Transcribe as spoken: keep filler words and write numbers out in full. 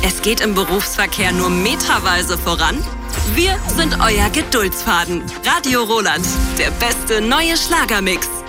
Es geht im Berufsverkehr nur meterweise voran? Wir sind euer Geduldsfaden. Radio Roland, der beste neue Schlagermix.